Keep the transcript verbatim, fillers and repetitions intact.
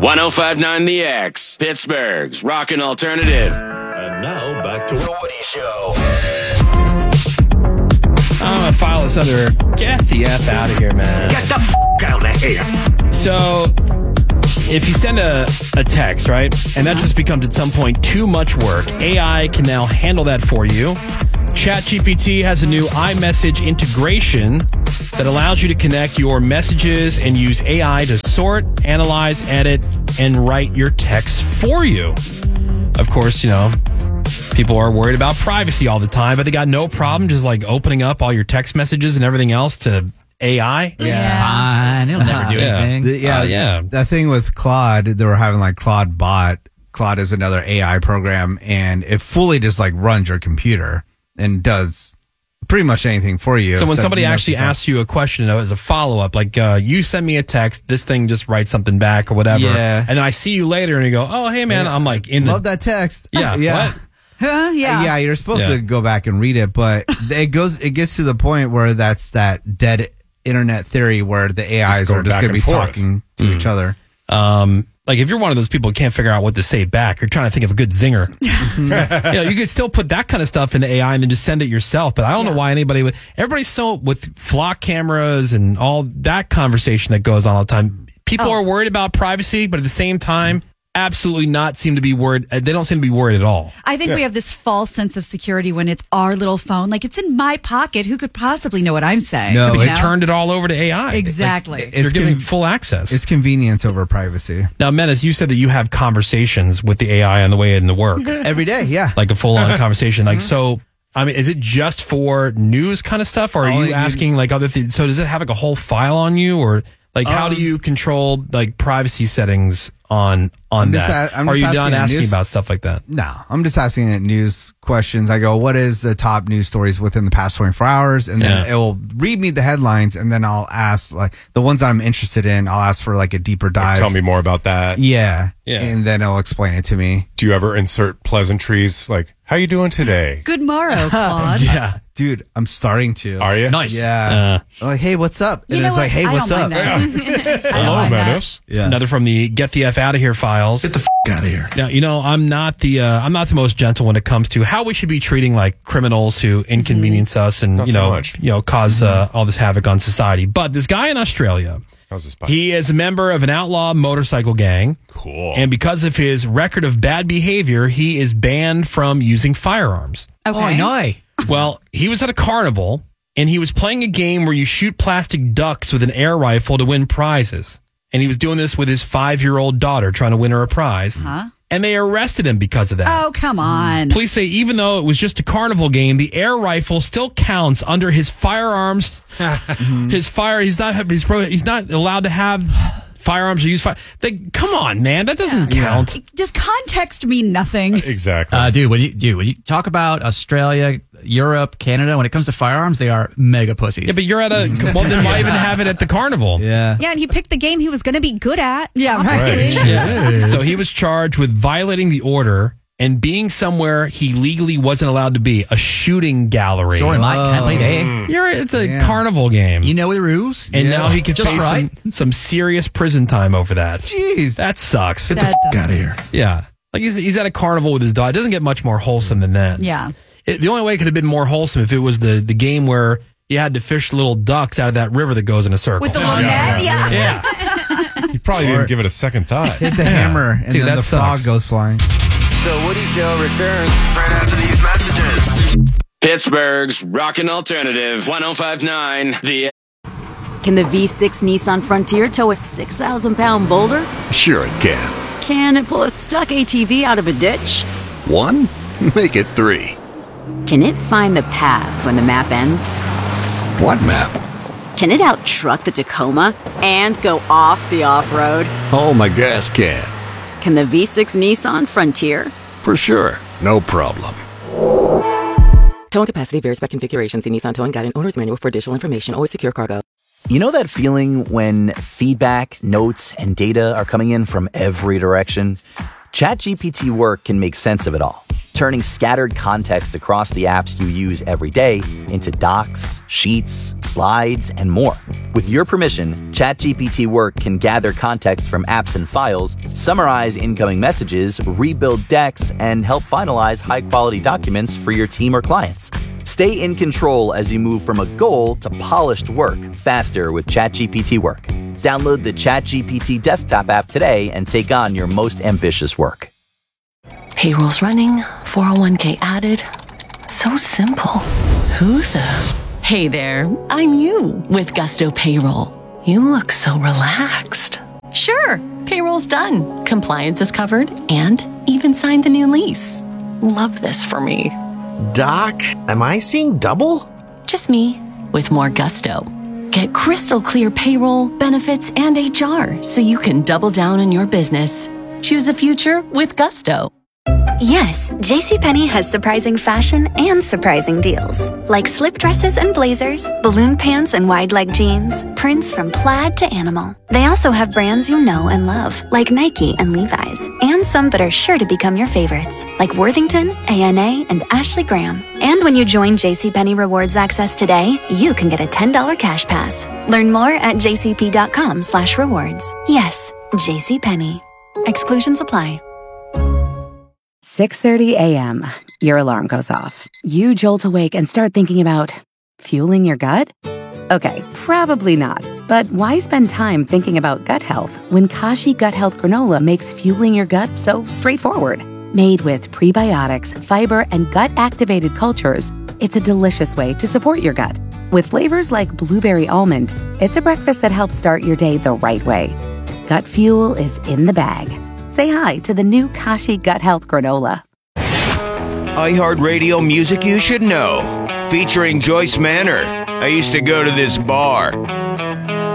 one oh five point nine The X, Pittsburgh's Rockin' Alternative. And now back to the Woody Show. I'm going to file this under get the F out of here, man. Get the f*** out of here. So, if you send a, a text, right, and that just becomes at some point too much work, A I can now handle that for you. ChatGPT has a new iMessage integration that allows you to connect your messages and use A I to sort, analyze, edit, and write your texts for you. Of course, you know, people are worried about privacy all the time, but they got no problem just like opening up all your text messages and everything else to A I. It's fine. It'll never do Yeah. anything. The- yeah, Uh, yeah. The thing with Claude, they were having like Claude Bot. Claude is another A I program, and it fully just like runs your computer and does pretty much anything for you. So when except somebody mess actually stuff. asks you a question as a follow-up, like uh, you send me a text, this thing just writes something back or whatever, Yeah. and then I see you later and you go, oh, hey, man, Yeah. I'm like in the... love that text. Yeah, yeah. what? Huh? Yeah. Yeah, you're supposed Yeah. to go back and read it, but it goes. It gets to the point where that's that dead internet theory where the A Is going are just back going to be and forth. talking to Mm. each other. Um, like if you're one of those people who can't figure out what to say back, you're trying to think of a good zinger. you know, you could still put that kind of stuff into A I and then just send it yourself. But I don't know why anybody would. Everybody's so with flock cameras and all that conversation that goes on all the time. People Oh. are worried about privacy, but at the same time, absolutely not seem to be worried. They don't seem to be worried at all. I think we have this false sense of security when it's our little phone. Like, it's in my pocket. Who could possibly know what I'm saying? No, You They know? turned it all over to A I. Exactly. Like, you're It's giving con- full access. It's convenience over privacy. Now, Menace, you said that you have conversations with the A I on the way into work, Every day, yeah. like a full-on conversation. Like, so, I mean, is it just for news kind of stuff, or are Only you need- asking like other things? So, does it have like a whole file on you, or like how do Um, you control like privacy settings on on I'm just that? a- I'm Or are just you done asking asking news- about stuff like that? No, I'm just asking it news questions. I go, what is the top news stories within the past twenty-four hours? And then Yeah. it will read me the headlines, and then I'll ask, like, the ones that I'm interested in, I'll ask for, like, a deeper dive. Tell me more about that. Yeah. Yeah. And then it'll explain it to me. Do you ever insert pleasantries like, how you doing today? Good morrow, Claude. Yeah. Dude, I'm starting to. Are you? Nice. Yeah. like, hey, what's up? You And know it's like, what? hey, I what's don't up? mind that. I don't Hello, mind that. Menace. Yeah. Another from the Get the F Out of Here files. Get the f*** out of here. Now, you know, I'm not the uh, I'm not the most gentle when it comes to how we should be treating like criminals who inconvenience us and Not you so know much. you know cause uh, all this havoc on society. But this guy in Australia, How's this? Bud? he is a member of an outlaw motorcycle gang, Cool. and because of his record of bad behavior, he is banned from using firearms. Okay. Oh, no. Well, he was at a carnival and he was playing a game where you shoot plastic ducks with an air rifle to win prizes. And he was doing this with his five-year-old daughter, trying to win her a prize. Huh? And they arrested him because of that. Oh, come on. Police say even though it was just a carnival game, the air rifle still counts under his firearms. his fire, he's not he's, pro, he's not allowed to have firearms or use fire. They, come on, man, that doesn't count. Does context mean nothing? Exactly. Uh, dude, when you dude, when you talk about Australia, Europe, Canada, when it comes to firearms, they are mega pussies. Yeah, but you're at a well. Then why even have it at the carnival? Yeah. Yeah, and he picked the game he was going to be good at. Yeah, right. obviously. So he was charged with violating the order and being somewhere he legally wasn't allowed to be, a shooting gallery. Sorry, Mike, can't play day. You're, it's a Yeah. carnival game. You know the rules. and Yeah. now he could Just face right. some, some serious prison time over that. Jeez. That sucks. That Get out of here. Yeah. Like he's, he's at a carnival with his dog. It doesn't get much more wholesome than that. Yeah. It, the only way it could have been more wholesome if it was the, the game where you had to fish little ducks out of that river that goes in a circle. With the little net? Yeah. yeah. you probably didn't give it a second thought. Hit the hammer, and Dude, then that the sucks. frog goes flying. The Woody Show returns right after these messages. Pittsburgh's Rockin' Alternative, one oh five point nine The Can the V six Nissan Frontier tow a six thousand pound boulder? Sure it can. Can it pull a stuck A T V out of a ditch? One? Make it three. Can it find the path when the map ends? What map? Can it out-truck the Tacoma and go off the off-road? Oh, my gas can. Can the V six Nissan Frontier? For sure. No problem. Towing capacity varies by configuration. See Nissan Towing Guide and Owner's Manual for additional information. Always secure cargo. You know that feeling when feedback, notes, and data are coming in from every direction? ChatGPT Work can make sense of it all. turning scattered context across the apps you use every day into docs, sheets, slides, and more. With your permission, ChatGPT Work can gather context from apps and files, summarize incoming messages, rebuild decks, and help finalize high-quality documents for your team or clients. Stay in control as you move from a goal to polished work faster with ChatGPT Work. Download the ChatGPT desktop app today and take on your most ambitious work. Payroll's running, four oh one k added. So simple. Who the? Hey there, I'm you with Gusto Payroll. You look so relaxed. Sure, payroll's done, compliance is covered, and even signed the new lease. Love this for me. Doc, am I seeing double? Just me, with more gusto. Get crystal clear payroll, benefits, and H R so you can double down in your business. Choose a future with Gusto. Yes, JCPenney has surprising fashion and surprising deals. Like slip dresses and blazers, balloon pants and wide leg jeans, prints from plaid to animal. They also have brands you know and love, like Nike and Levi's, and some that are sure to become your favorites, like Worthington, A N A, and Ashley Graham. And when you join JCPenney Rewards Access today, you can get a ten dollars cash pass. Learn more at jcp.com slash rewards. Yes, JCPenney. Exclusions apply. six thirty a.m. Your alarm goes off. You jolt awake and start thinking about fueling your gut? Okay, probably not. But why spend time thinking about gut health when Kashi Gut Health Granola makes fueling your gut so straightforward? Made with prebiotics, fiber, and gut-activated cultures, it's a delicious way to support your gut. With flavors like blueberry almond, it's a breakfast that helps start your day the right way. Gut fuel is in the bag. Say hi to the new Kashi Gut Health Granola. iHeartRadio music you should know. Featuring Joyce Manor. I used to go to this bar.